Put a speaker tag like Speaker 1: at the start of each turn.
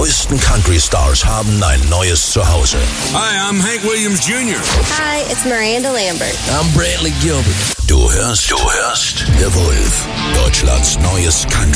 Speaker 1: neuesten Country-Stars haben ein neues Zuhause.
Speaker 2: Hi, I'm Hank Williams Jr.
Speaker 3: Hi, it's Miranda Lambert.
Speaker 4: I'm Brantley Gilbert.
Speaker 1: Du hörst The Wolf, Deutschlands neues Country.